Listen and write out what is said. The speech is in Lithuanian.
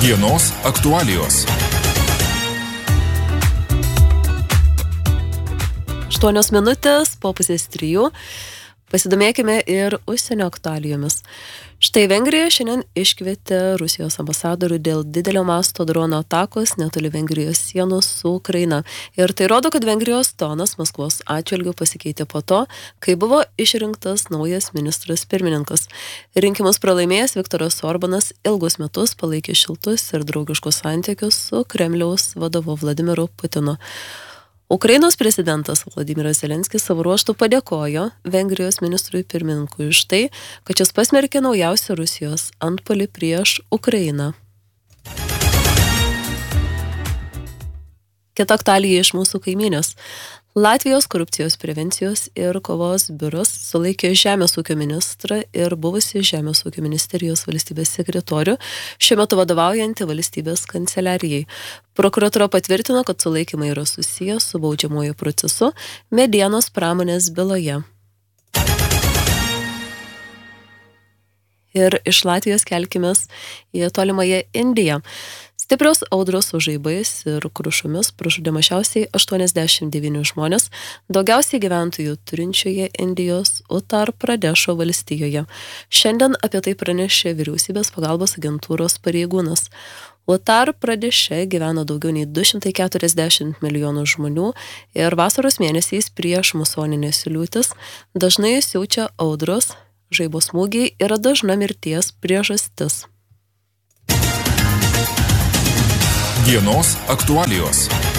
Dienos aktualijos. 8 minutės po 2:30. Pasidomėkime ir užsienio aktualijomis. Štai Vengrija šiandien iškvietė Rusijos ambasadorių dėl didelio masto drono atakos netoli Vengrijos sienos su Ukraina. Ir tai rodo, kad Vengrijos tonas Maskvos atžvilgiu pasikeitė po to, kai buvo išrinktas naujas ministras pirmininkas. Rinkimus pralaimėjęs Viktoras Orbanas ilgus metus palaikė šiltus ir draugiškus santykius su Kremliaus vadovu Vladimiru Putinu. Ukrainos prezidentas Vladimiras Zelenskis savo ruožtu padėkojo Vengrijos ministrui pirmininkui už tai, kad šis pasmerkė naujausią Rusijos antpuolį prieš Ukrainą. Kita aktualija iš mūsų kaimynės. Latvijos korupcijos prevencijos ir kovos biuras sulaikė žemės ūkio ministrą ir buvusį žemės ūkio ministerijos valstybės sekretorių, šiuo metu vadovaujantį valstybės kanceliarijai. Prokuratūra patvirtino, kad sulaikymai yra susiję su baudžiamuoju procesu medienos pramonės byloje. Ir iš Latvijos kelkimės į tolimąją Indiją. Stiprios audros su žaibais ir krušomis pražudė mažiausiai 89 žmonės, daugiausiai gyventojų turinčioje Indijos Uttar Pradešo valstijoje. Šiandien apie tai pranešė vyriausybės pagalbos agentūros pareigūnas. Uttar Pradeše gyvena daugiau nei 240 milijonų žmonių ir vasaros mėnesiais prieš musoninės liūtis dažnai siaučia audros, žaibo smūgiai yra dažna mirties priežastis. Dienos aktualijos.